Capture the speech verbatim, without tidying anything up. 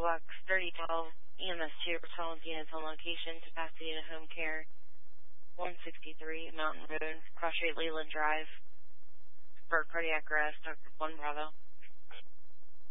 Box thirty twelve, E M S two, Patrol units on location to Pasadena Home Care, one sixty-three Mountain Road, Cross Street, Leland Drive, for cardiac arrest, Doctor one Bravo.